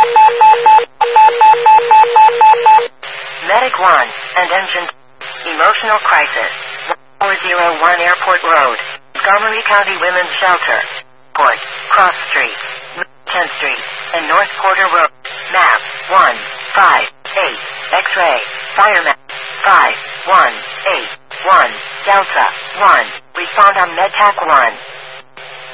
Medic 1 and Engine. Emotional crisis. 401 Airport Road. Montgomery County Women's Shelter. Port. Cross Street. 10th Street. And North Porter Road. Map 158. X-ray. Fireman 5181. Delta 1. Respond on MedTac 1.